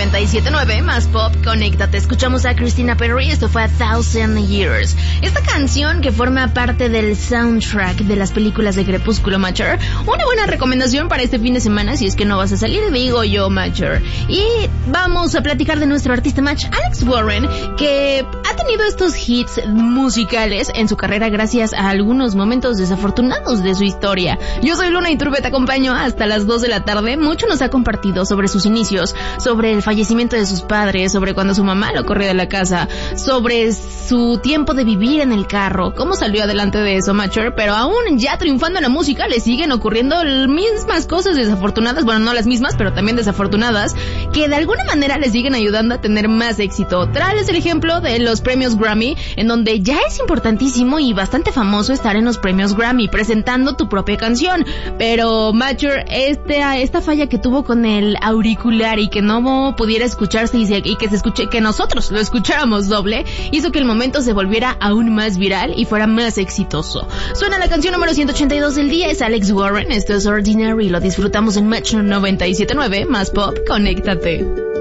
97.9, más pop, conéctate. Escuchamos a Christina Perri, esto fue A Thousand Years. Esta canción que forma parte del soundtrack de las películas de Crepúsculo, Macher. Una buena recomendación para este fin de semana, si es que no vas a salir, digo yo, Macher. Y vamos a platicar de nuestro artista Match, Alex Warren, que ha tenido estos hits musicales en su carrera gracias a algunos momentos desafortunados de su historia. Yo soy Luna Iturbe, te acompaño hasta las 2 de la tarde. Mucho nos ha compartido sobre sus inicios, sobre el fallecimiento de sus padres, sobre cuando su mamá lo corrió de la casa, sobre su tiempo de vivir en el carro, cómo salió adelante de eso, Macher, pero aún ya triunfando en la música le siguen ocurriendo las mismas cosas desafortunadas, bueno, no las mismas, pero también desafortunadas, que de alguna manera le siguen ayudando a tener más éxito. Traes el ejemplo de los premios Grammy, en donde ya es importantísimo y bastante famoso estar en los premios Grammy, presentando tu propia canción, pero Macher, esta falla que tuvo con el auricular y que no pudiera escucharse y que se escuche, que nosotros lo escucháramos doble, hizo que el momento se volviera aún más viral y fuera más exitoso. Suena la canción número 182 del día, es Alex Warren, esto es Ordinary, lo disfrutamos en Match 97.9, más pop, conéctate.